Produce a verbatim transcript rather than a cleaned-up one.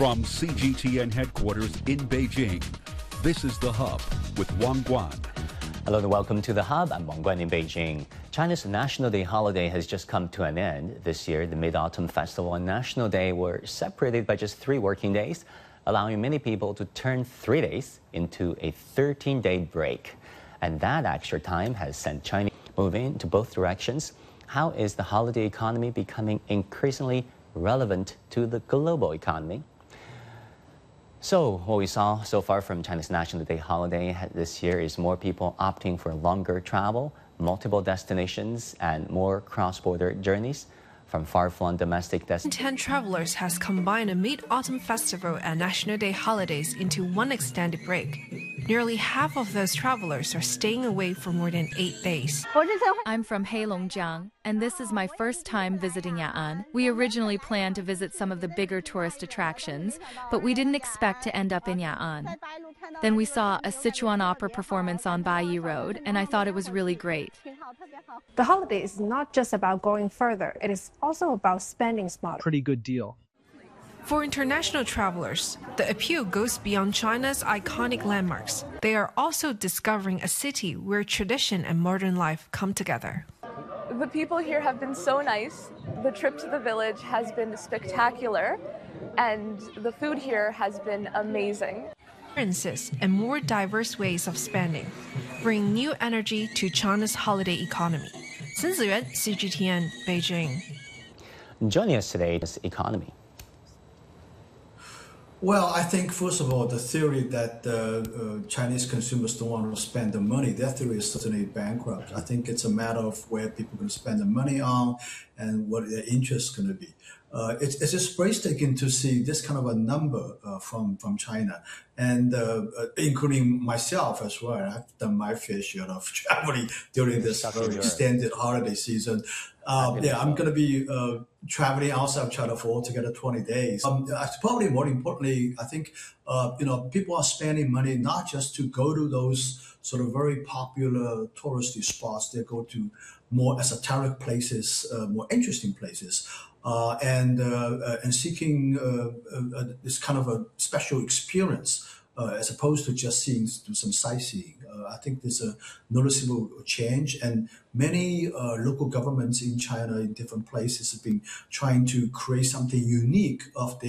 From C G T N headquarters in Beijing, this is The Hub with Wang Guan. Hello and welcome to The Hub. I'm Wang Guan in Beijing. China's National Day holiday has just come to an end. This year, the Mid-Autumn Festival and National Day were separated by just three working days, allowing many people to turn three days into a thirteen-day break. And that extra time has sent China moving to both directions. How is the holiday economy becoming increasingly relevant to the global economy? So what we saw so far from China's National Day holiday this year is more people opting for longer travel, multiple destinations, and more cross-border journeys from far-flung domestic destinations. ten travelers has combined a Mid-Autumn Festival and National Day holidays into one extended break. Nearly half of those travelers are staying away for more than eight days. I'm from Heilongjiang, and this is my first time visiting Ya'an. We originally planned to visit some of the bigger tourist attractions, but we didn't expect to end up in Ya'an. Then we saw a Sichuan opera performance on Baiyi Road, and I thought it was really great. The holiday is not just about going further, it is also about spending smarter. Pretty good deal. For international travelers, the appeal goes beyond China's iconic landmarks. They are also discovering a city where tradition and modern life come together. The people here have been so nice. The trip to the village has been spectacular, and the food here has been amazing. Experiences and more diverse ways of spending bring new energy to China's holiday economy. Sun Ziyuan, C G T N, Beijing. Joining us today is economy. Well, I think, first of all, the theory that uh, uh, Chinese consumers don't want to spend the money, that theory is certainly bankrupt. I think it's a matter of where people can spend the money on and what their interest is going to be. Uh, it's, it's just breathtaking to see this kind of a number uh, from, from China, and uh, uh, including myself as well. I've done my fair share of traveling during this very extended holiday season. Uh, yeah, I'm going to be uh, traveling outside of China for altogether twenty days. Um, probably more importantly, I think, uh, you know, people are spending money not just to go to those sort of very popular touristy spots. They go to more esoteric places, uh, more interesting places, uh, and uh, uh, and seeking uh, uh, this kind of a special experience uh, as opposed to just seeing do some sightseeing. Uh, I think there's a noticeable change, and many uh, local governments in China in different places have been trying to create something unique of their